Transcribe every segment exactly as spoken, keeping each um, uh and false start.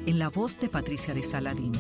en la voz de Patricia de Saladín.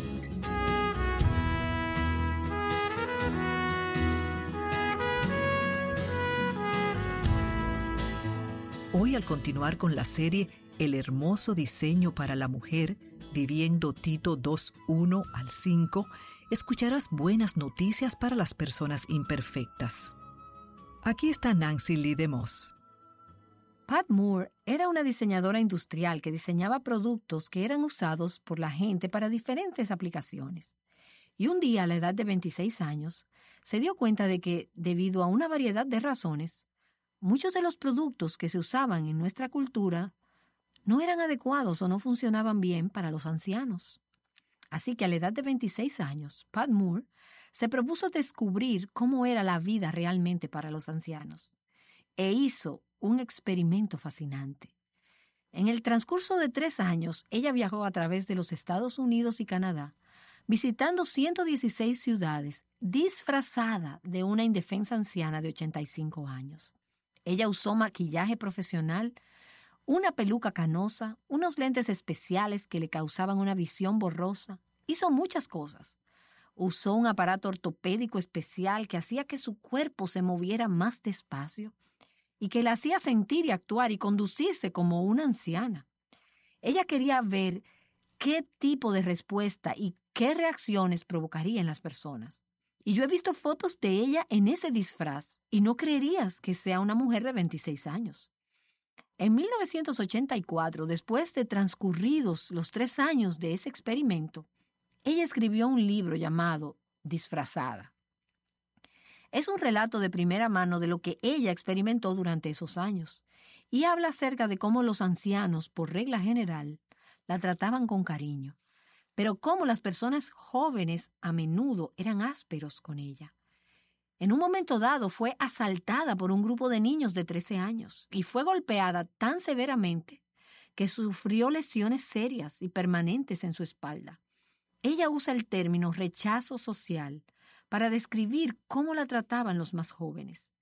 Hoy, al continuar con la serie El hermoso diseño para la mujer, viviendo Tito dos, uno al cinco, escucharás buenas noticias para las personas imperfectas. Aquí está Nancy Lee DeMoss. Pat Moore era una diseñadora industrial que diseñaba productos que eran usados por la gente para diferentes aplicaciones. Y un día, a la edad de veintiséis años, se dio cuenta de que, debido a una variedad de razones, muchos de los productos que se usaban en nuestra cultura no eran adecuados o no funcionaban bien para los ancianos. Así que a la edad de veintiséis años, Pat Moore se propuso descubrir cómo era la vida realmente para los ancianos e hizo un experimento fascinante. En el transcurso de tres años, ella viajó a través de los Estados Unidos y Canadá, visitando ciento dieciséis ciudades, disfrazada de una indefensa anciana de ochenta y cinco años. Ella usó maquillaje profesional, una peluca canosa, unos lentes especiales que le causaban una visión borrosa. Hizo muchas cosas. Usó un aparato ortopédico especial que hacía que su cuerpo se moviera más despacio y que la hacía sentir y actuar y conducirse como una anciana. Ella quería ver qué tipo de respuesta y qué reacciones provocaría en las personas. Y yo he visto fotos de ella en ese disfraz y no creerías que sea una mujer de veintiséis años. En mil novecientos ochenta y cuatro, después de transcurridos los tres años de ese experimento, ella escribió un libro llamado Disfrazada. Es un relato de primera mano de lo que ella experimentó durante esos años y habla acerca de cómo los ancianos, por regla general, la trataban con cariño, pero cómo las personas jóvenes a menudo eran ásperos con ella. En un momento dado fue asaltada por un grupo de niños de trece años y fue golpeada tan severamente que sufrió lesiones serias y permanentes en su espalda. Ella usa el término rechazo social para describir cómo la trataban los más jóvenes.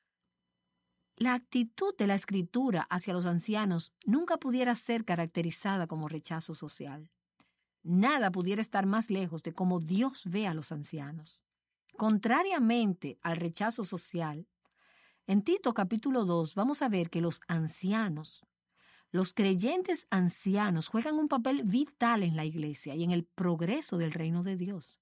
La actitud de la Escritura hacia los ancianos nunca pudiera ser caracterizada como rechazo social. Nada pudiera estar más lejos de cómo Dios ve a los ancianos. Contrariamente al rechazo social, en Tito capítulo dos vamos a ver que los ancianos, los creyentes ancianos, juegan un papel vital en la iglesia y en el progreso del reino de Dios.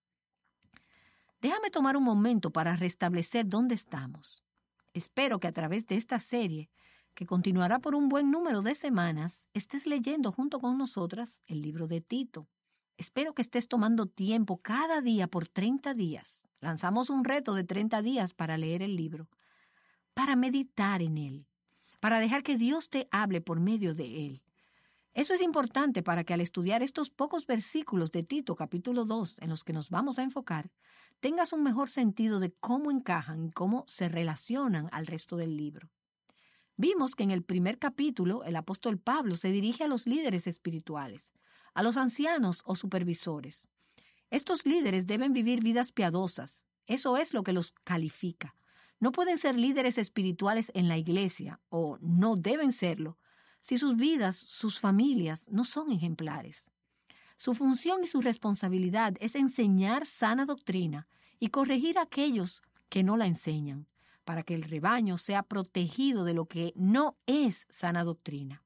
Déjame tomar un momento para restablecer dónde estamos. Espero que a través de esta serie, que continuará por un buen número de semanas, estés leyendo junto con nosotras el libro de Tito. Espero que estés tomando tiempo cada día por treinta días. Lanzamos un reto de treinta días para leer el libro, para meditar en él, para dejar que Dios te hable por medio de él. Eso es importante para que al estudiar estos pocos versículos de Tito capítulo dos en los que nos vamos a enfocar, tengas un mejor sentido de cómo encajan y cómo se relacionan al resto del libro. Vimos que en el primer capítulo el apóstol Pablo se dirige a los líderes espirituales, a los ancianos o supervisores. Estos líderes deben vivir vidas piadosas. Eso es lo que los califica. No pueden ser líderes espirituales en la iglesia, o no deben serlo, si sus vidas, sus familias, no son ejemplares. Su función y su responsabilidad es enseñar sana doctrina y corregir a aquellos que no la enseñan, para que el rebaño sea protegido de lo que no es sana doctrina.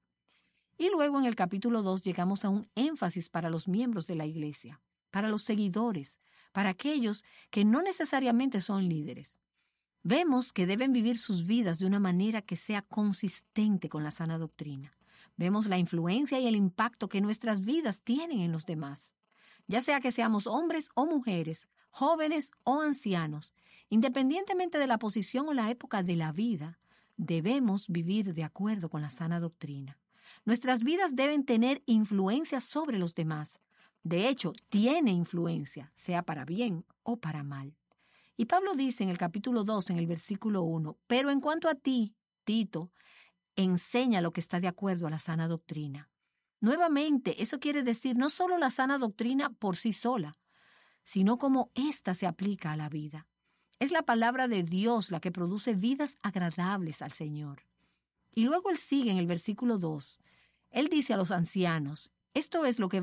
Y luego en el capítulo dos llegamos a un énfasis para los miembros de la iglesia, para los seguidores, para aquellos que no necesariamente son líderes. Vemos que deben vivir sus vidas de una manera que sea consistente con la sana doctrina. Vemos la influencia y el impacto que nuestras vidas tienen en los demás, ya sea que seamos hombres o mujeres, jóvenes o ancianos, independientemente de la posición o la época de la vida, debemos vivir de acuerdo con la sana doctrina. Nuestras vidas deben tener influencia sobre los demás. De hecho, tiene influencia, sea para bien o para mal. Y Pablo dice en el capítulo dos, en el versículo uno, pero en cuanto a ti, Tito, enseña lo que está de acuerdo a la sana doctrina. Nuevamente, eso quiere decir no solo la sana doctrina por sí sola, sino cómo ésta se aplica a la vida. Es la palabra de Dios la que produce vidas agradables al Señor. Y luego él sigue en el versículo dos. Él dice a los ancianos, esto es lo que